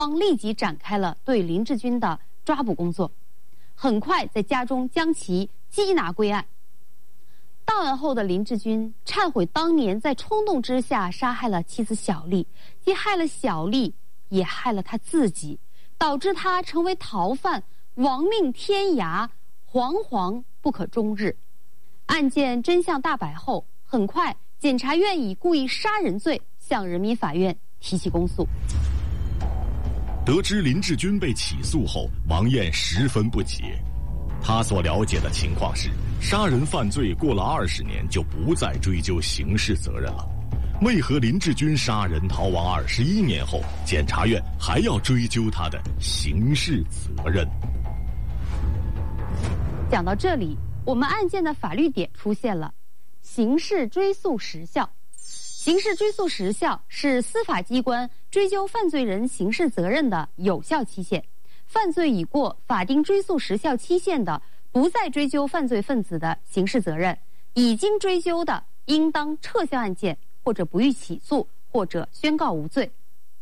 方立即展开了对林志军的抓捕工作，很快在家中将其缉拿归案。到案后的林志军忏悔当年在冲动之下杀害了妻子小丽，既害了小丽，也害了他自己，导致他成为逃犯，亡命天涯，惶惶不可终日。案件真相大白后，很快检察院以故意杀人罪向人民法院提起公诉。 得知林志军被起诉后，王艳十分不解。他所了解的情况是，杀人犯罪过了20年就不再追究刑事责任了。为何林志军杀人逃亡21年后，检察院还要追究他的刑事责任？ 讲到这里，我们案件的法律点出现了：刑事追诉时效。刑事追诉时效是司法机关追究犯罪人刑事责任的有效期限。犯罪已过法定追诉时效期限的，不再追究犯罪分子的刑事责任；已经追究的，应当撤销案件，或者不予起诉，或者宣告无罪。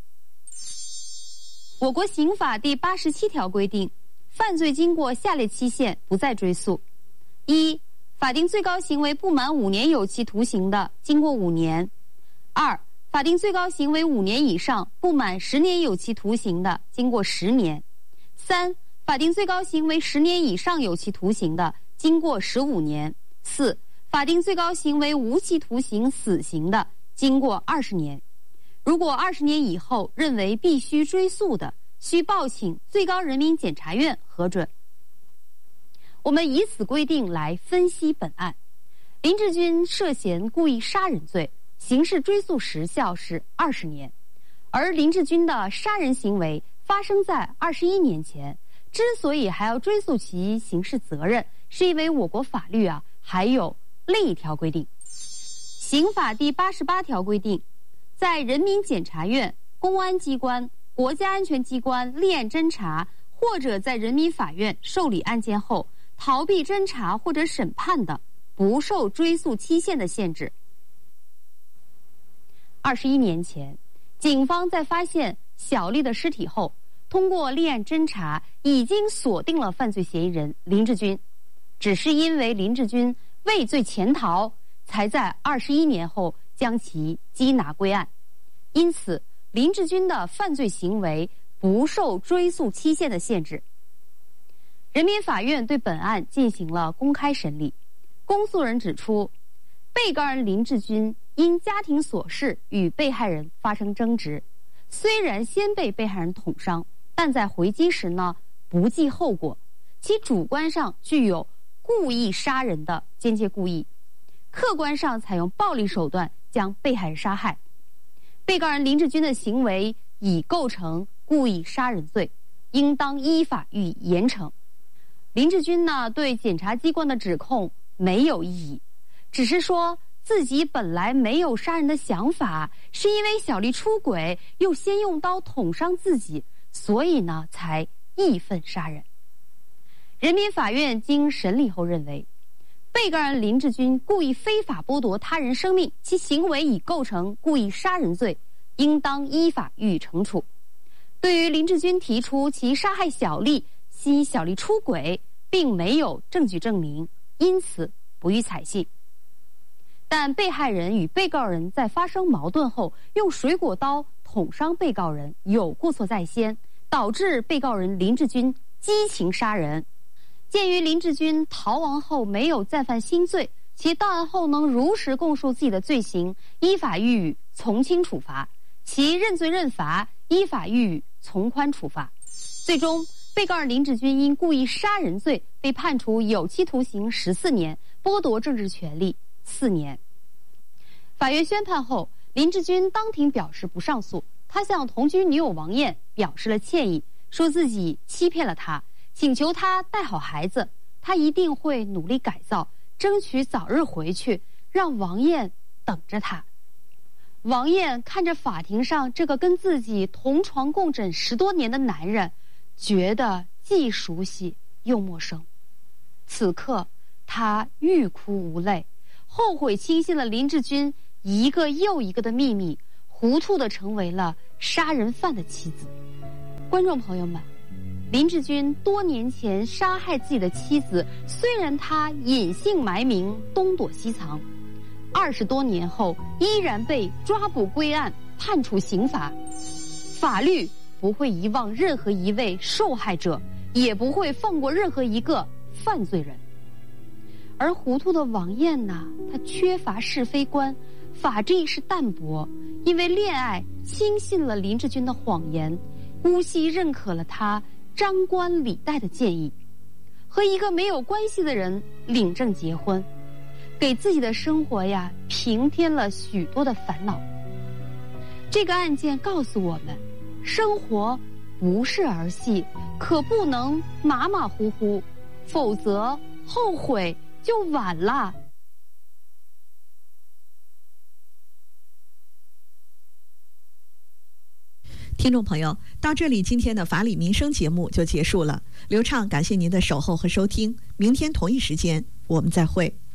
我国刑法第87条规定，犯罪经过下列期限不再追诉：一、法定最高刑为不满5年有期徒刑的，经过5年；二、法定最高刑为5年以上不满10年有期徒刑的，经过10年；三、法定最高刑为10年以上有期徒刑的，经过15年；四、法定最高刑为无期徒刑死刑的，经过20年。如果20年以后认为必须追诉的，需报请最高人民检察院核准。我们以此规定来分析本案。林志军涉嫌故意杀人罪，刑事追诉时效是20年，而林志军的杀人行为发生在21年前，之所以还要追诉其刑事责任，是因为我国法律还有另一条规定。刑法第88条规定，在人民检察院、公安机关、国家安全机关立案侦查，或者在人民法院受理案件后逃避侦查或者审判的，不受追诉期限的限制。21年前，警方在发现小丽的尸体后，通过立案侦查已经锁定了犯罪嫌疑人林志军，只是因为林志军畏罪潜逃，才在21年后将其缉拿归案。因此，林志军的犯罪行为不受追诉期限的限制。人民法院对本案进行了公开审理。公诉人指出，被告人林志军因家庭琐事与被害人发生争执，虽然先被被害人捅伤，但在回击时不计后果，其主观上具有故意杀人的间接故意，客观上采用暴力手段将被害人杀害。被告人林志军的行为已构成故意杀人罪，应当依法予以严惩。林志军对检察机关的指控没有异议，只是说自己本来没有杀人的想法，是因为小丽出轨，又先用刀捅伤自己，所以才义愤杀人。人民法院经审理后认为，被告人林志军故意非法剥夺他人生命，其行为已构成故意杀人罪，应当依法予以惩处。对于林志军提出其杀害小丽系小丽出轨，并没有证据证明，因此不予采信。但被害人与被告人在发生矛盾后用水果刀捅伤被告人，有过错在先，导致被告人林志军激情杀人。鉴于林志军逃亡后没有再犯新罪，其到案后能如实供述自己的罪行，依法予以从轻处罚；其认罪认罚，依法予以从宽处罚。最终，被告人林志军因故意杀人罪被判处有期徒刑14年，剥夺政治权利4年。法院宣判后，林志军当庭表示不上诉，他向同居女友王艳表示了歉意，说自己欺骗了他，请求他带好孩子，他一定会努力改造，争取早日回去，让王艳等着他。王艳看着法庭上这个跟自己同床共枕10多年的男人，觉得既熟悉又陌生。此刻，他欲哭无泪，后悔轻信了林志军一个又一个的秘密，糊涂地成为了杀人犯的妻子。 观众朋友们，林志军多年前杀害自己的妻子，虽然他隐姓埋名，东躲西藏，20多年后依然被抓捕归案，判处刑罚。法律不会遗忘任何一位受害者，也不会放过任何一个犯罪人。而糊涂的王艳呢，她缺乏是非观，法治意识淡薄，因为恋爱轻信了林志军的谎言，姑息认可了他张冠李戴的建议，和一个没有关系的人领证结婚，给自己的生活呀平添了许多的烦恼。这个案件告诉我们，生活不是儿戏，可不能马马虎虎，否则后悔就晚了。 听众朋友，到这里今天的法理民生节目就结束了。刘畅感谢您的守候和收听，明天同一时间我们再会。